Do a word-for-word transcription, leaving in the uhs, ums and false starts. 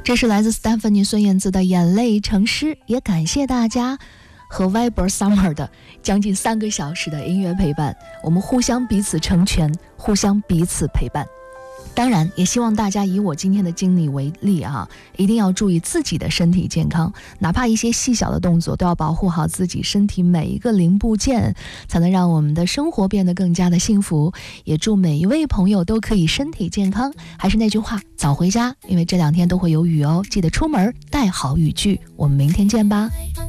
这是来自 Stephanie 孙燕姿的眼泪成诗，也感谢大家和 Viber Summer 的将近三个小时的音乐陪伴，我们互相彼此成全，互相彼此陪伴。当然也希望大家以我今天的经历为例啊，一定要注意自己的身体健康，哪怕一些细小的动作都要保护好自己身体每一个零部件，才能让我们的生活变得更加的幸福。也祝每一位朋友都可以身体健康，还是那句话，早回家，因为这两天都会有雨哦，记得出门带好雨具。我们明天见吧。